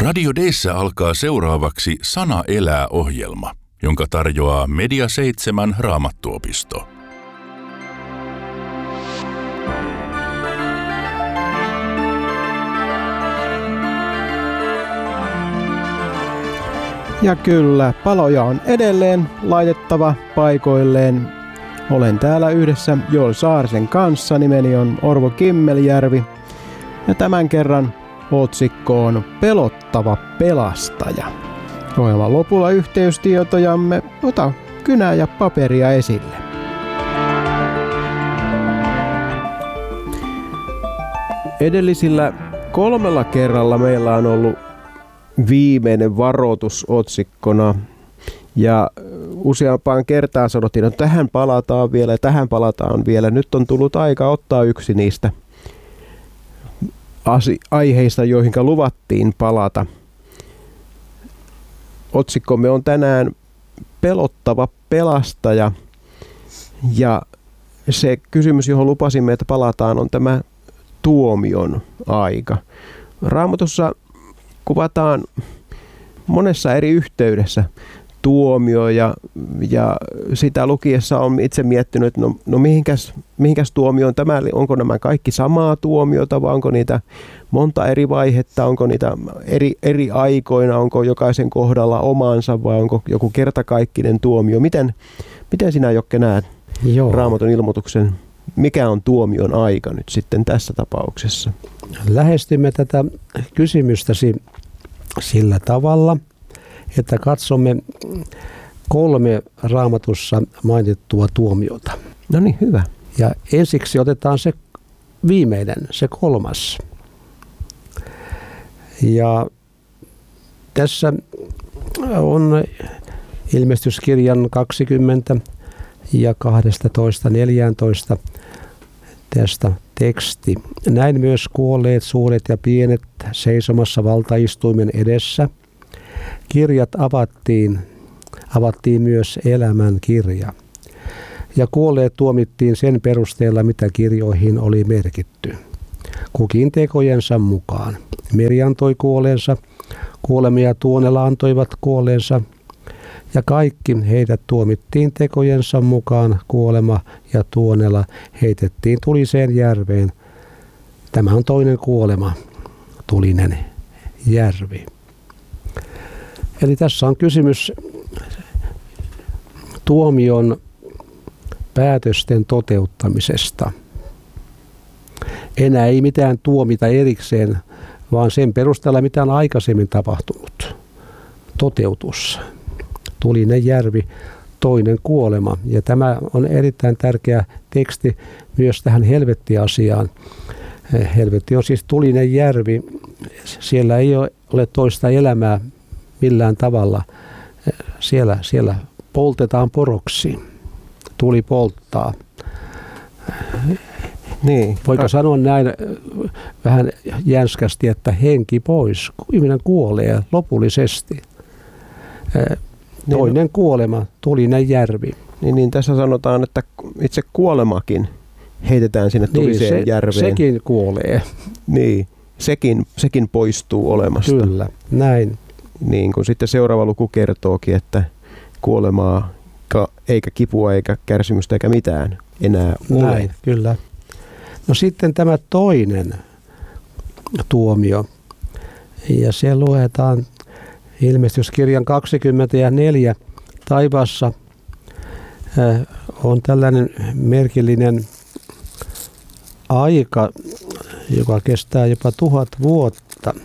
Radio Deissä alkaa seuraavaksi Sana elää -ohjelma, jonka tarjoaa Media 7 Raamattuopisto. Ja kyllä, paloja on edelleen laitettava paikoilleen. Olen täällä yhdessä Joel Saarisen kanssa. Nimeni on Orvo Kimmeljärvi. Ja tämän kerran otsikko on Pelottava pelastaja. Ohjelman lopulla yhteystietojamme. Ota kynää ja paperia esille. Edellisillä 3 kerralla meillä on ollut viimeinen varoitus otsikkona. Ja useampaan kertaan sanottiin, että tähän palataan vielä ja tähän palataan vielä. Nyt on tullut aika ottaa yksi niistä aiheista, joihin luvattiin palata. Otsikkomme on tänään Pelottava pelastaja. Ja se kysymys, johon lupasimme, että palataan, on tämä tuomion aika. Raamatussa kuvataan monessa eri yhteydessä tuomio ja sitä lukiessa on itse miettinyt, että no mihinkäs tuomio on tämä, onko nämä kaikki samaa tuomiota vai onko niitä monta eri vaihetta, onko niitä eri aikoina, onko jokaisen kohdalla omansa vai onko joku kertakaikkinen tuomio. Miten sinä, Jokke, näet Raamatun ilmoituksen, mikä on tuomion aika nyt sitten tässä tapauksessa? Lähestymme tätä kysymystäsi sillä tavalla, että katsomme 3 Raamatussa mainittua tuomiota. No niin, hyvä. Ja ensiksi otetaan se viimeinen, se 3. Ja tässä on Ilmestyskirjan 20 ja 12-14 tästä teksti. Näin myös kuolleet, suuret ja pienet seisomassa valtaistuimen edessä. Kirjat avattiin myös elämän kirja. Ja kuolleet tuomittiin sen perusteella, mitä kirjoihin oli merkitty. Kukin tekojensa mukaan. Meri antoi kuoleensa, kuolema ja Tuonela antoivat kuoleensa. Ja kaikki heidät tuomittiin tekojensa mukaan, kuolema ja Tuonela heitettiin tuliseen järveen. Tämä on toinen kuolema, tulinen järvi. Eli tässä on kysymys tuomion päätösten toteuttamisesta. Enää ei mitään tuomita erikseen, vaan sen perusteella mitä on aikaisemmin tapahtunut. Toteutus. Tulinen järvi, toinen kuolema. Ja tämä on erittäin tärkeä teksti myös tähän helvettiasiaan. Helvetti on siis tulinen järvi. Siellä ei ole toista elämää millään tavalla. Siellä poltetaan poroksi. Tuli polttaa. Niin. Voiko sanoa näin vähän jänskästi, että henki pois. Ihminen kuolee lopullisesti. Toinen kuolema, tulinen järvi. Niin tässä sanotaan, että itse kuolemakin heitetään sinne tuliseen järveen. Sekin kuolee. Niin, sekin poistuu olemasta. Kyllä, näin. Niin kuin sitten seuraava luku kertookin, että kuolemaa eikä kipua eikä kärsimystä eikä mitään enää ole. Näin, kyllä. No sitten tämä toinen tuomio. Ja se luetaan Ilmestyskirjan 24 taivaassa on tällainen merkillinen aika, joka kestää jopa 1000 vuotta.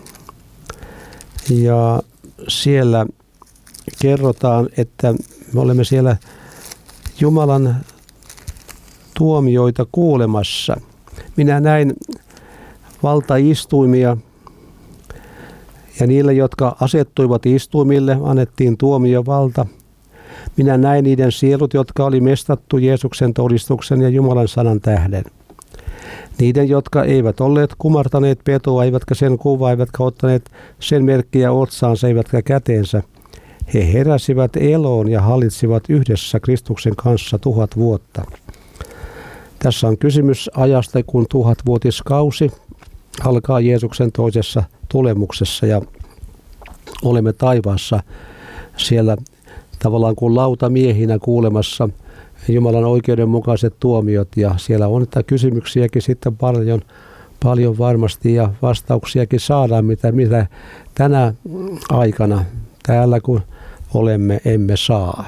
Ja siellä kerrotaan, että me olemme siellä Jumalan tuomioita kuulemassa. Minä näin valtaistuimia. Ja niille, jotka asettuivat istuimille, annettiin tuomiovalta. Minä näin niiden sielut, jotka oli mestattu Jeesuksen todistuksen ja Jumalan sanan tähden. Niiden, jotka eivät olleet kumartaneet petoa, eivätkä sen kuvaa, eivätkä ottaneet sen merkkiä otsaansa, eivätkä käteensä. He heräsivät eloon ja hallitsivat yhdessä Kristuksen kanssa 1000 vuotta. Tässä on kysymys ajasta, kun 1000-vuotiskausi alkaa Jeesuksen toisessa tulemuksessa. Ja olemme taivaassa siellä tavallaan kuin lautamiehinä kuulemassa Jumalan oikeudenmukaiset tuomiot, ja siellä on kysymyksiäkin sitten paljon varmasti, ja vastauksiakin saadaan, mitä tänä aikana täällä kun olemme, emme saa.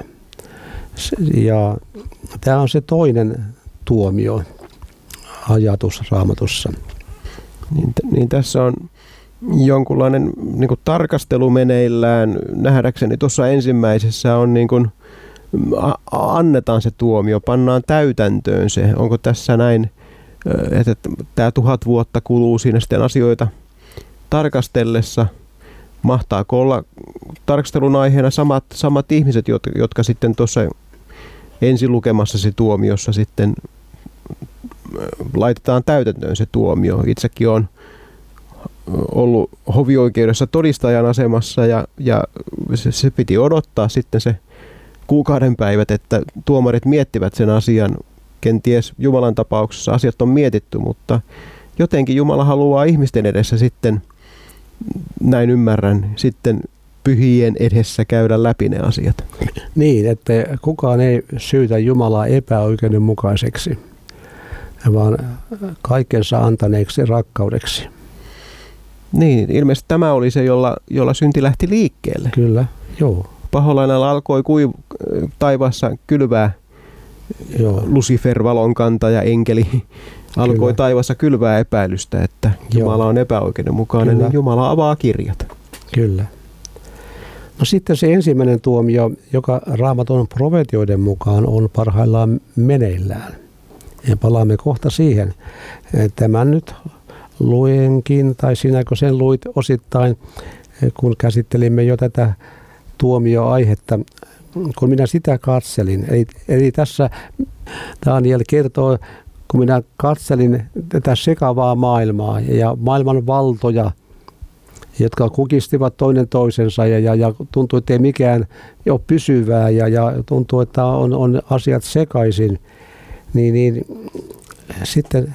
Ja tämä on se toinen tuomio ajatus Raamatussa. Niin tässä on jonkunlainen niin kuin tarkastelu meneillään. Nähdäkseni tuossa ensimmäisessä on niin kuin, annetaan se tuomio, pannaan täytäntöön se. Onko tässä näin, että tämä 1000 vuotta kuluu siinä sitten asioita tarkastellessa? Mahtaako olla tarkastelun aiheena samat ihmiset, jotka sitten tuossa ensilukemassa se tuomiossa sitten laitetaan täytäntöön se tuomio. Itsekin on ollut hovioikeudessa todistajan asemassa ja se piti odottaa sitten se kuukauden päivät, että tuomarit miettivät sen asian. Kenties Jumalan tapauksessa asiat on mietitty, mutta jotenkin Jumala haluaa ihmisten edessä sitten, näin ymmärrän, sitten pyhien edessä käydä läpi ne asiat. Niin, että kukaan ei syytä Jumalaa epäoikeudenmukaiseksi, vaan kaikensa antaneeksi rakkaudeksi. Niin, ilmeisesti tämä oli se, jolla synti lähti liikkeelle. Kyllä, joo. Paholainalla alkoi taivaassa kylvää, Lucifer valonkantaja enkeli alkoi taivaassa kylvää epäilystä, että Jumala on epäoikeudenmukainen, niin Jumala avaa kirjat. Kyllä. No sitten se ensimmäinen tuomio, joka Raamatun profetioiden mukaan on parhaillaan meneillään. Ja palaamme kohta siihen. Tämän nyt luenkin, tai sinäkö sen luit osittain, kun käsittelimme jo tätä tuomioaihetta, kun minä sitä katselin. Eli tässä Daniel kertoo, kun minä katselin tätä sekavaa maailmaa ja maailman valtoja, jotka kukistivat toinen toisensa ja tuntuu, että ei mikään ole pysyvää ja tuntuu, että on asiat sekaisin, niin sitten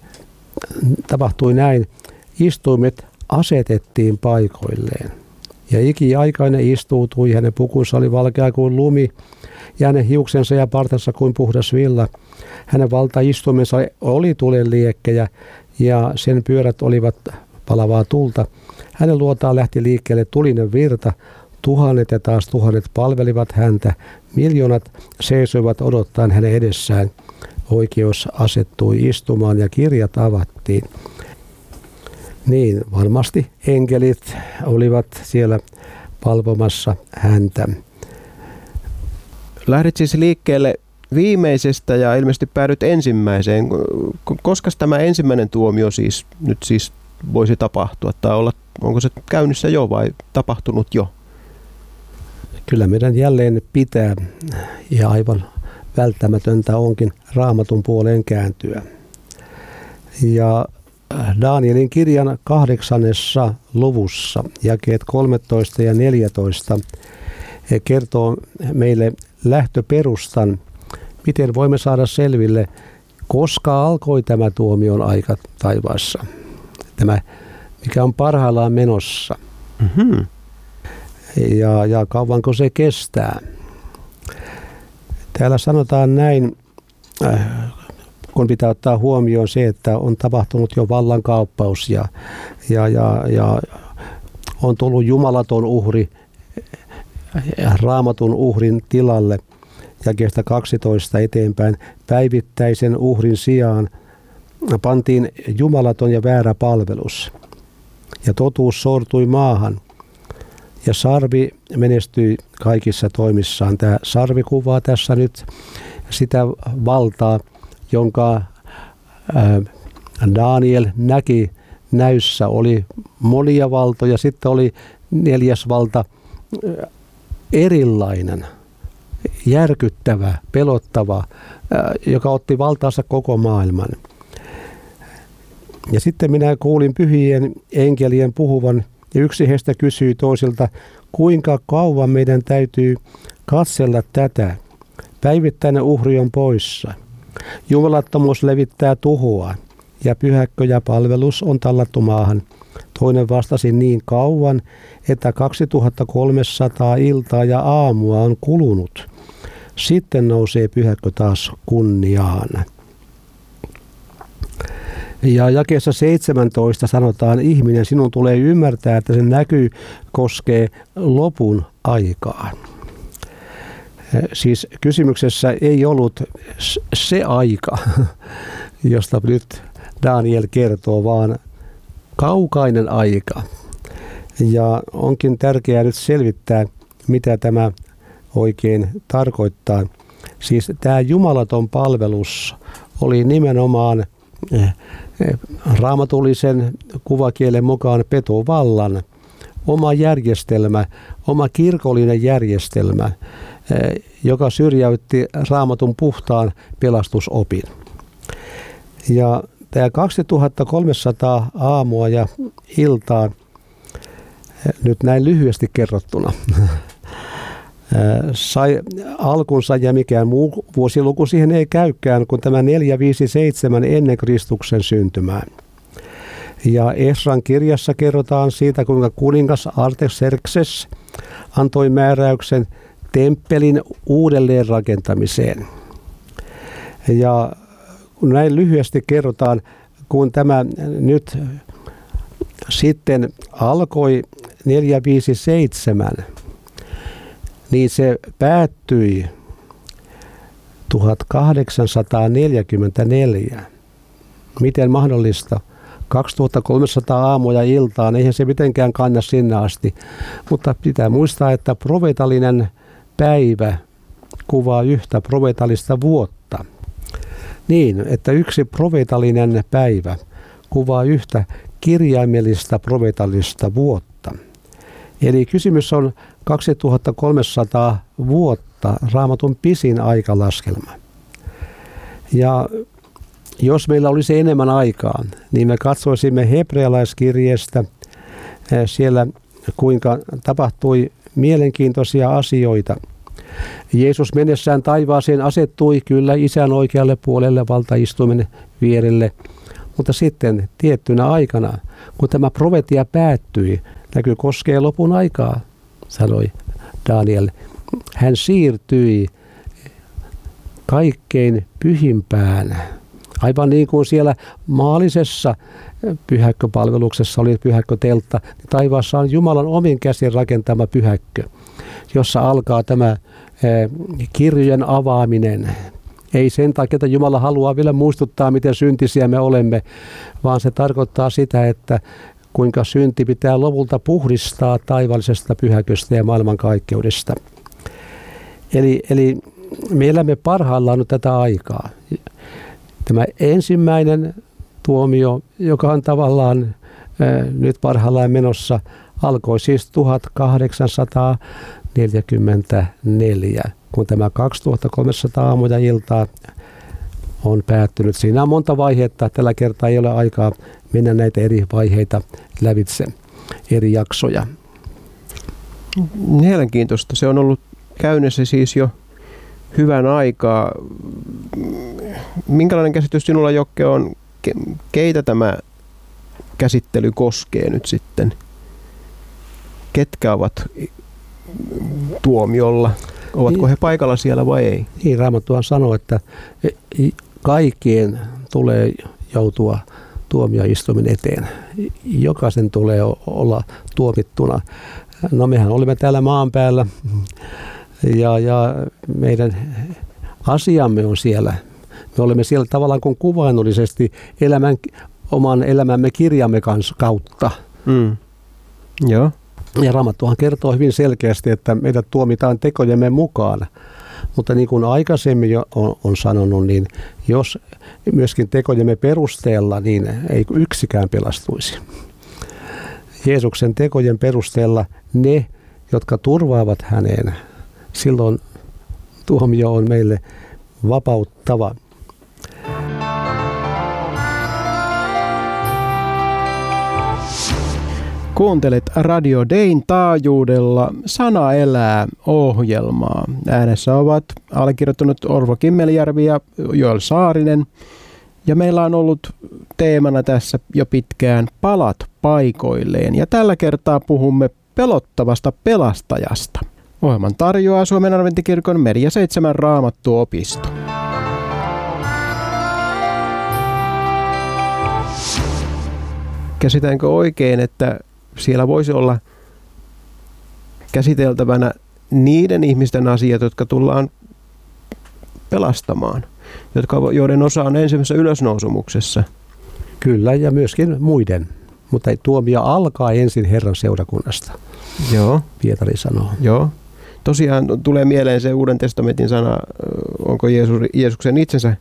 tapahtui näin. Istuimet asetettiin paikoilleen ja ikiaikainen istuutui, hänen pukunsa oli valkea kuin lumi ja hänen hiuksensa ja partansa kuin puhdas villa. Hänen valtaistuimensa oli tulenliekkejä ja sen pyörät olivat palavaa tulta. Hänen luotaan lähti liikkeelle tulinen virta, tuhannet ja taas tuhannet palvelivat häntä, miljoonat seisoivat odottaen hänen edessään. Oikeus asettui istumaan ja kirjat avattiin. Niin, varmasti enkelit olivat siellä palvomassa häntä. Lähdit siis liikkeelle viimeisestä ja ilmeisesti päädyt ensimmäiseen. Koska tämä ensimmäinen tuomio nyt voisi tapahtua tai onko se käynnissä jo vai tapahtunut jo? Kyllä meidän jälleen pitää ja aivan välttämätöntä onkin Raamatun puoleen kääntyä. Ja Danielin kirjan 8. luvussa, jakeet 13 ja 14, kertoo meille lähtöperustan, miten voimme saada selville, koska alkoi tämä tuomion aika taivaassa. Tämä, mikä on parhaillaan menossa. Mm-hmm. Ja kauanko se kestää. Täällä sanotaan näin, kun pitää ottaa huomioon se, että on tapahtunut jo vallankaappaus ja on tullut jumalaton uhri Raamatun uhrin tilalle. Jakeesta 12 eteenpäin päivittäisen uhrin sijaan pantiin jumalaton ja väärä palvelus. Ja totuus sortui maahan. Ja sarvi menestyi kaikissa toimissaan. Tämä sarvi kuvaa tässä nyt sitä valtaa, jonka Daniel näki näyssä. Oli monia valtoja, sitten oli 4. valta, erilainen, järkyttävä, pelottava, joka otti valtaansa koko maailman. Ja sitten minä kuulin pyhien enkelien puhuvan, ja yksi heistä kysyi toisilta, kuinka kauan meidän täytyy katsella tätä. Päivittäinen uhri on poissa. Jumalattomuus levittää tuhoa, ja pyhäkkö ja palvelus on tallattu maahan. Toinen vastasi niin kauan, että 2300 iltaa ja aamua on kulunut. Sitten nousee pyhäkkö taas kunniaan. Ja jakeessa 17 sanotaan, ihminen, sinun tulee ymmärtää, että se näky koskee lopun aikaa. Siis kysymyksessä ei ollut se aika, josta nyt Daniel kertoo, vaan kaukainen aika. Ja onkin tärkeää nyt selvittää, mitä tämä oikein tarkoittaa. Siis tämä jumalaton palvelus oli nimenomaan raamatullisen kuvakielen mukaan petovallan oma järjestelmä, oma kirkollinen järjestelmä, joka syrjäytti raamatun puhtaan pelastusopin. Ja tämä 2300 aamua ja iltaa, nyt näin lyhyesti kerrottuna, sai alkunsa ja mikään muu vuosiluku siihen ei käykään kuin tämä 457 ennen Kristuksen syntymää. Ja Esran kirjassa kerrotaan siitä, kuinka kuningas Artaxerxes antoi määräyksen temppelin uudelleenrakentamiseen. Ja näin lyhyesti kerrotaan, kun tämä nyt sitten alkoi 457, niin se päättyi 1844. Miten mahdollista? 2300 aamua ja iltaan, eihän se mitenkään kanna sinne asti. Mutta pitää muistaa, että profeetallinen päivä kuvaa yhtä profeetallista vuotta. Niin, että yksi profeetallinen päivä kuvaa yhtä kirjaimellista profeetallista vuotta. Eli kysymys on 2300 vuotta, Raamatun pisin aikalaskelma. Ja jos meillä olisi enemmän aikaa, niin me katsoisimme hebrealaiskirjeestä siellä, kuinka tapahtui mielenkiintoisia asioita. Jeesus mennessään taivaaseen asettui kyllä Isän oikealle puolelle valtaistuimen vierelle, mutta sitten tiettynä aikana, kun tämä profetia päättyi, näky koskee lopun aikaa, sanoi Daniel. Hän siirtyi kaikkein pyhimpään. Aivan niin kuin siellä maallisessa pyhäkköpalveluksessa oli pyhäkköteltta, niin taivaassa on Jumalan omin käsin rakentama pyhäkkö, jossa alkaa tämä kirjojen avaaminen. Ei sen takia, että Jumala haluaa vielä muistuttaa, miten syntisiä me olemme, vaan se tarkoittaa sitä, että kuinka synti pitää lopulta puhdistaa taivaallisesta pyhäköstä ja maailmankaikkeudesta. Eli me elämme parhaillaan nyt tätä aikaa. Tämä ensimmäinen tuomio, joka on tavallaan nyt parhaillaan menossa, alkoi siis 1844, kun tämä 2300 aamua ja iltaa on päättynyt. Siinä on monta vaihetta. Tällä kertaa ei ole aikaa mennä näitä eri vaiheita lävitse, eri jaksoja. Mielenkiintoista. Se on ollut käynnissä siis jo hyvän aikaa. Minkälainen käsitys sinulla, Jokke, on, keitä tämä käsittely koskee nyt sitten? Ketkä ovat tuomiolla? Ovatko he paikalla siellä vai ei? Niin, Raamattuhan sanoo, että kaikkien tulee joutua tuomioistuimen eteen. Jokaisen tulee olla tuomittuna. No mehän olemme täällä maan päällä ja meidän asiamme on siellä. Me olemme siellä tavallaan kuin kuvainnollisesti oman elämämme kirjamme kautta. Joo. Ja Raamattuhan kertoo hyvin selkeästi, että meidät tuomitaan tekojemme mukaan. Mutta niin kuin aikaisemmin jo on sanonut, niin jos myöskin tekojemme perusteella, niin ei yksikään pelastuisi. Jeesuksen tekojen perusteella ne, jotka turvaavat häneen, silloin tuomio on meille vapauttava. Kuuntelet Radio Dayn taajuudella Sana elää -ohjelmaa. Äänessä ovat allekirjoittanut Orvo Kimmeljärvi ja Joel Saarinen. Ja meillä on ollut teemana tässä jo pitkään palat paikoilleen. Ja tällä kertaa puhumme pelottavasta pelastajasta. Ohjelman tarjoaa Suomen Adventtikirkon Media 7 Raamattuopisto. Käsitänkö oikein, että siellä voisi olla käsiteltävänä niiden ihmisten asiat, jotka tullaan pelastamaan, joiden osa on ensimmäisessä ylösnousumuksessa? Kyllä, ja myöskin muiden. Mutta tuomio alkaa ensin Herran seurakunnasta. Joo. Pietari sanoo. Joo. Tosiaan tulee mieleen se Uuden testamentin sana, onko Jeesuksen itsensä,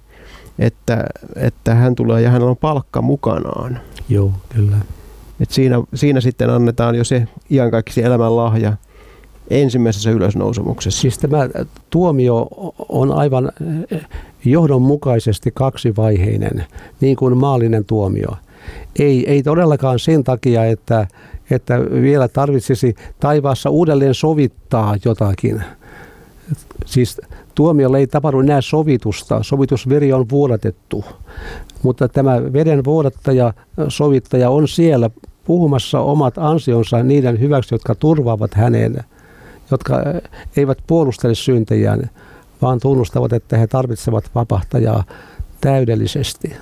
että hän tulee ja hänellä on palkka mukanaan. Joo, kyllä. Et siinä sitten annetaan jo se iankaikkisen elämän lahja ensimmäisessä ylösnousumuksessa. Siis tämä tuomio on aivan johdonmukaisesti kaksivaiheinen, niin kuin maallinen tuomio. Ei todellakaan sen takia, että vielä tarvitsisi taivaassa uudelleen sovittaa jotakin. Siis tuomiolla ei tapahdu enää sovitusta. Sovitusveri on vuodatettu. Mutta tämä veden vuodattaja, sovittaja on siellä puhumassa omat ansionsa niiden hyväksi, jotka turvaavat häneen, jotka eivät puolustele syntejään, vaan tunnustavat, että he tarvitsevat vapahtajaa täydellisesti.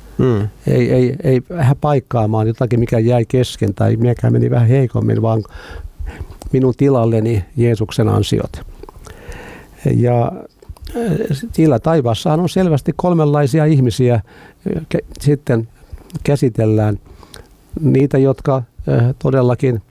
Ei vähän paikkaamaan jotakin, mikä jäi kesken tai mikä meni vähän heikommin, vaan minun tilalleni Jeesuksen ansiot. Ja sillä taivaassahan on selvästi kolmenlaisia ihmisiä sitten käsitellään. Niitä, jotka todellakin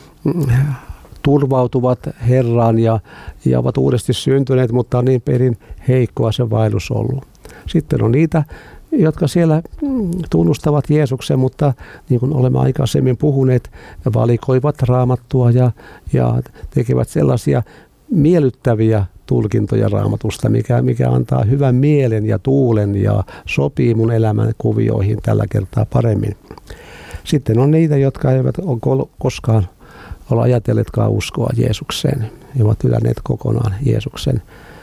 turvautuvat Herraan ja ovat uudesti syntyneet, mutta on niin perin heikkoa se vaellus ollut. Sitten on niitä, jotka siellä tunnustavat Jeesuksen, mutta niin kuin olemme aikaisemmin puhuneet, valikoivat Raamattua ja tekevät sellaisia miellyttäviä tulkintoja Raamatusta, mikä antaa hyvän mielen ja tuulen ja sopii mun elämän kuvioihin tällä kertaa paremmin. Sitten on niitä, jotka eivät ole koskaan ole ajatelleetkaan uskoa Jeesukseen. He ovat hylänneet kokonaan Jeesuksen.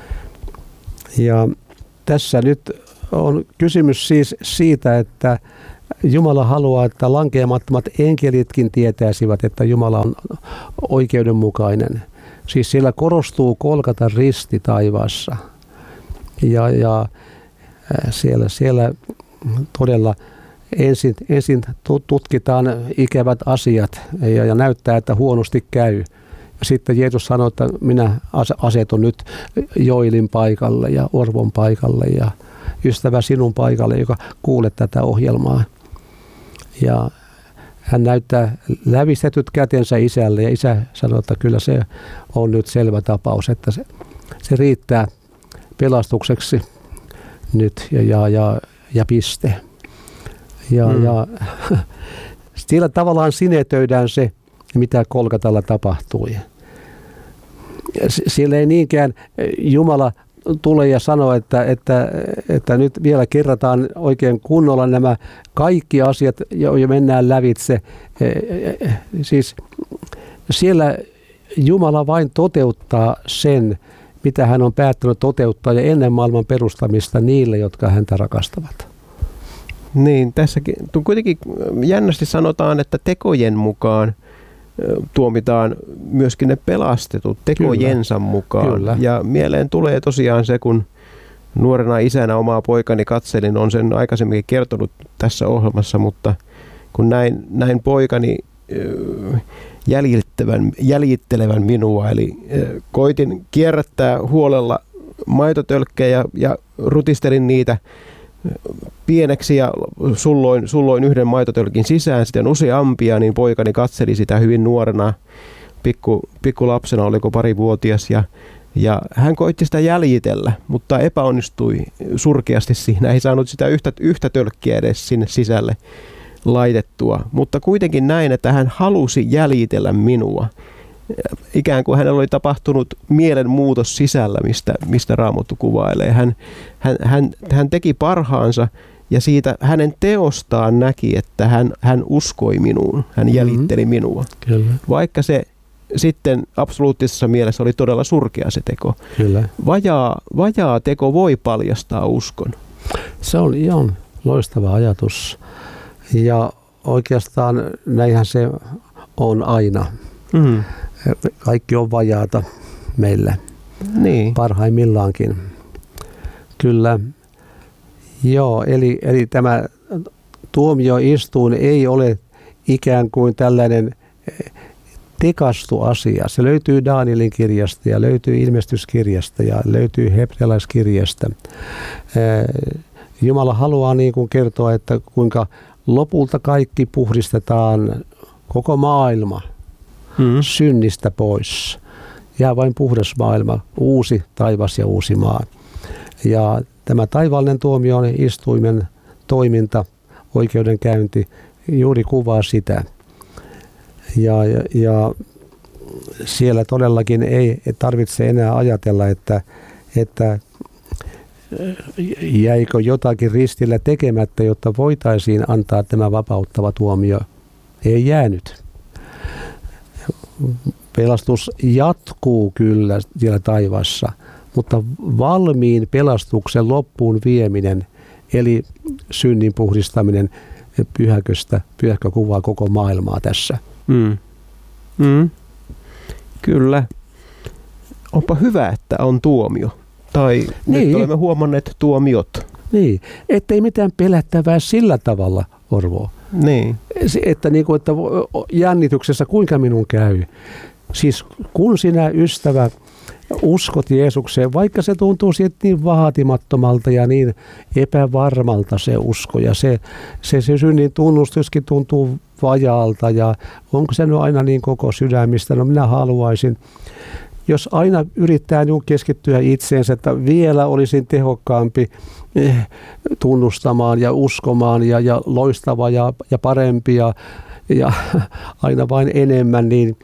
Ja tässä nyt on kysymys siis siitä, että Jumala haluaa, että lankeamattomat enkelitkin tietäisivät, että Jumala on oikeudenmukainen. Siis siellä korostuu Golgatan risti taivaassa. Ja siellä todella ensin tutkitaan ikävät asiat ja näyttää, että huonosti käy. Sitten Jeesus sanoi, että minä asetun nyt Joelin paikalle ja Orvon paikalle ja ystävä sinun paikalle, joka kuulet tätä ohjelmaa. Ja hän näyttää lävistetyt kätensä isälle ja isä sanoi, että kyllä se on nyt selvä tapaus, että se riittää pelastukseksi nyt ja piste. Ja siellä tavallaan sinetöidään se, mitä Golgatalla tapahtui. Siellä ei niinkään Jumala tule ja sanoo, että nyt vielä kerrataan oikein kunnolla nämä kaikki asiat ja mennään lävitse. Siis siellä Jumala vain toteuttaa sen, mitä hän on päättänyt toteuttaa ja ennen maailman perustamista niille, jotka häntä rakastavat. Niin, tässäkin kuitenkin jännästi sanotaan, että tekojen mukaan tuomitaan myöskin ne pelastetut tekojensa mukaan. Kyllä. Ja mieleen tulee tosiaan se, kun nuorena isänä omaa poikani katselin, on sen aikaisemminkin kertonut tässä ohjelmassa, mutta kun näin poikani jäljittelevän minua, eli koitin kierrättää huolella maitotölkkejä ja rutistelin niitä pieneksi ja sulloin yhden maitotölkin sisään, sitten useampia, niin poikani katseli sitä hyvin nuorena, pikkulapsena, oliko parivuotias, ja hän koitti sitä jäljitellä, mutta epäonnistui surkeasti siinä, ei saanut sitä yhtä tölkkiä edes sinne sisälle laitettua, mutta kuitenkin näin, että hän halusi jäljitellä minua. Ikään kuin hänellä oli tapahtunut mielenmuutos sisällä, mistä Raamattu kuvailee. Hän teki parhaansa ja siitä hänen teostaan näki, että hän uskoi minuun, hän jäljitteli minua. Kyllä. Vaikka se sitten absoluuttisessa mielessä oli todella surkea se teko. Kyllä. Vajaa teko voi paljastaa uskon. Se on Loistava ajatus. Ja oikeastaan näinhän se on aina. Kaikki on vajaata meillä. Niin. Parhaimmillaankin. Kyllä. Joo, eli tämä tuomioistuin ei ole ikään kuin tällainen tekastu asia. Se löytyy Danielin kirjasta ja löytyy ilmestyskirjasta ja löytyy hebrealaiskirjasta. Jumala haluaa niin kuin kertoa, että kuinka lopulta kaikki puhdistetaan, koko maailma synnistä pois. Jää vain puhdas maailma, uusi taivas ja uusi maa. Ja tämä taivaallinen tuomioistuimen toiminta, oikeudenkäynti, juuri kuvaa sitä. Ja siellä todellakin ei tarvitse enää ajatella, että jäikö jotakin ristillä tekemättä, jotta voitaisiin antaa tämä vapauttava tuomio. Ei jäänyt. Pelastus jatkuu kyllä siellä taivaassa, mutta valmiin pelastuksen loppuun vieminen, eli synnin puhdistaminen pyhäkkö kuvaa koko maailmaa tässä. Kyllä. Onpa hyvä, että on tuomio. Tai niin. Nyt olemme huomanneet tuomiot. Niin, ettei mitään pelättävää sillä tavalla, Orvo. Niin. Että jännityksessä kuinka minun käy. Siis kun sinä, ystävä, uskot Jeesukseen, vaikka se tuntuu siitä niin vaatimattomalta ja niin epävarmalta se usko ja se synnin tunnustuskin tuntuu vajaalta ja onko se nyt aina niin koko sydämistä? No minä haluaisin, jos aina yrittää keskittyä itseensä, että vielä olisin tehokkaampi tunnustamaan ja uskomaan ja loistava ja parempi ja aina vain enemmän, niin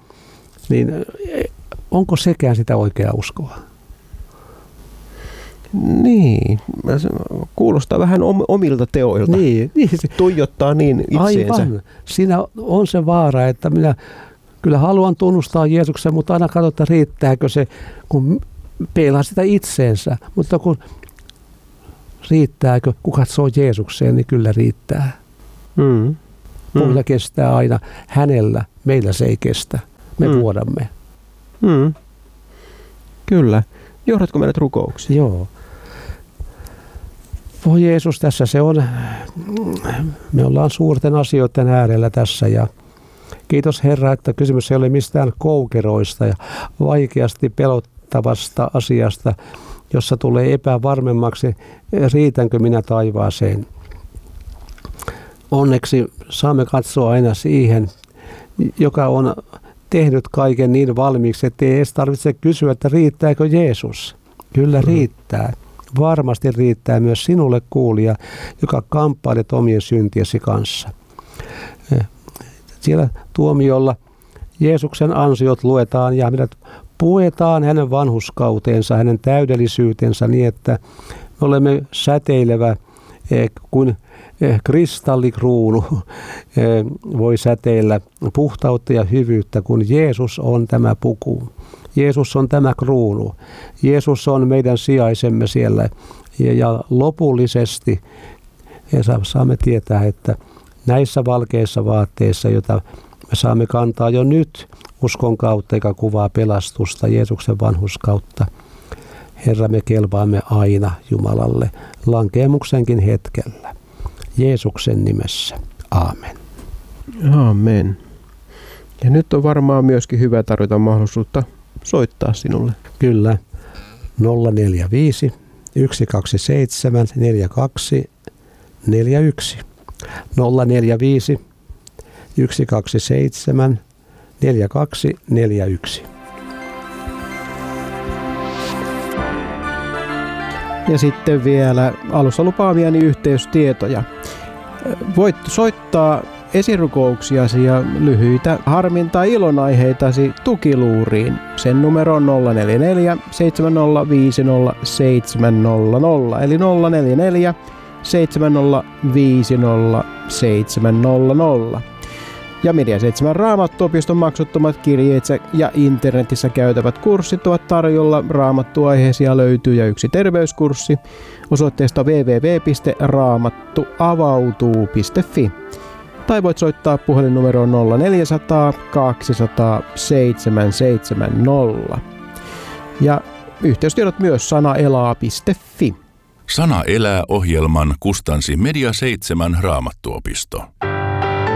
onko sekään sitä oikeaa uskoa? Niin, kuulostaa vähän omilta teoilta. Niin. Tuijottaa niin itseensä. Aivan. Siinä on se vaara, että minä kyllä haluan tunnustaa Jeesuksen, mutta aina katsotaan, riittääkö se, kun peilaa sitä itseensä. Mutta kun riittääkö, kun katsoo Jeesukseen, niin kyllä riittää. Muilla kestää aina, hänellä, meillä se ei kestä. Me vuodamme. Kyllä. Johdatko meidät rukouksiin? Joo. Voi Jeesus, tässä se on. Me ollaan suurten asioiden äärellä tässä ja kiitos Herra, että kysymys ei ole mistään koukeroista ja vaikeasti pelottavasta asiasta, jossa tulee epävarmemmaksi, riitänkö minä taivaaseen. Onneksi saamme katsoa aina siihen, joka on tehnyt kaiken niin valmiiksi, että ei edes tarvitse kysyä, että riittääkö Jeesus. Kyllä riittää. Varmasti riittää myös sinulle kuulija, joka kamppailet omien syntiesi kanssa. Siellä tuomiolla Jeesuksen ansiot luetaan ja meidät puetaan hänen vanhurskauteensa, hänen täydellisyytensä niin, että me olemme säteilevä kuin kristallikruunu voi säteillä puhtautta ja hyvyyttä, kun Jeesus on tämä puku. Jeesus on tämä kruunu. Jeesus on meidän sijaisemme siellä. Ja lopullisesti saamme tietää, että näissä valkeissa vaatteissa, joita me saamme kantaa jo nyt uskon kautta, joka kuvaa pelastusta Jeesuksen vanhurskautta, Herra, me kelpaamme aina Jumalalle lankeemuksenkin hetkellä. Jeesuksen nimessä. Aamen. Aamen. Ja nyt on varmaan myöskin hyvä tarjota mahdollisuutta soittaa sinulle. Kyllä. 045 127 42 41. 045 127 42 41. Ja sitten vielä alussa lupaamiani yhteystietoja. Voit soittaa esirukouksiasi ja lyhyitä harmin- tai ilonaiheitasi tukiluuriin. Sen numero on 044 7050 700, eli 044 7050 700. Ja Media 7 Raamattuopiston maksuttomat kirjeet ja internetissä käytävät kurssit ovat tarjolla. Raamattuaiheisia löytyy ja yksi terveyskurssi osoitteesta www.raamattuavautuu.fi. Tai voit soittaa puhelinnumeroon 0400 200 770. Ja yhteystiedot myös sanaelaa.fi. Sana elää -ohjelman kustansi Media 7 Raamattuopisto.